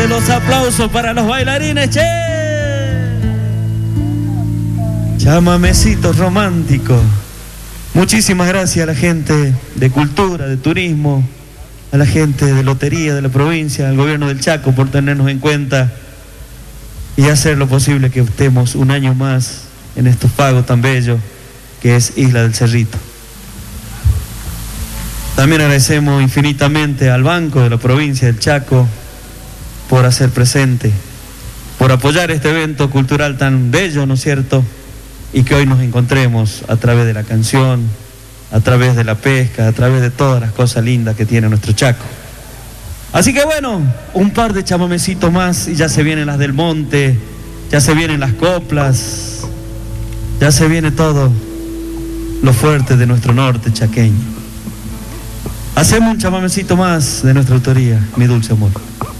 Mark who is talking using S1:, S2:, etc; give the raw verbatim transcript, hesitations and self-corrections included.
S1: fuerte los aplausos para los bailarines, che. Chamamecito romántico. Muchísimas gracias a la gente de cultura, de turismo, a la gente de lotería de la provincia, al gobierno del Chaco por tenernos en cuenta y hacer lo posible que estemos un año más en estos pagos tan bellos que es Isla del Cerrito. También agradecemos infinitamente al Banco de la provincia del Chaco por hacer presente, por apoyar este evento cultural tan bello, ¿no es cierto? Y que hoy nos encontremos a través de la canción, a través de la pesca, a través de todas las cosas lindas que tiene nuestro Chaco. Así que bueno, un par de chamamecitos más y ya se vienen las del monte, ya se vienen las coplas, ya se viene todo lo fuerte de nuestro norte chaqueño. Hacemos un chamamecito más de nuestra autoría, Mi Dulce Amor.